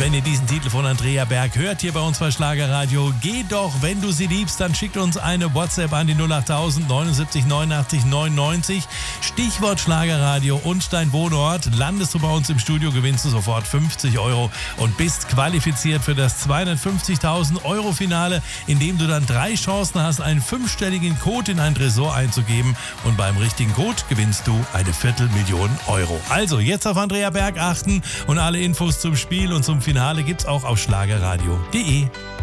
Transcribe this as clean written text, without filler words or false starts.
wenn ihr diesen Titel von Andrea Berg hört hier bei uns bei Schlagerradio, geh doch, wenn du sie liebst, dann schickt uns eine WhatsApp an die 08000 79 89 99. Stichwort Schlagerradio und dein Wohnort. Landest du bei uns im Studio, gewinnst du sofort 50 € und bist qualifiziert für das 250.000 € Finale, in dem du dann 3 Chancen hast, einen 5-stelligen Code in ein Tresor einzugeben und beim richtigen Code gewinnst du eine 250.000 €. Also jetzt auf Andrea Berg achten und alle Infos zum Spiel und zum Finale gibt's auch auf schlagerradio.de.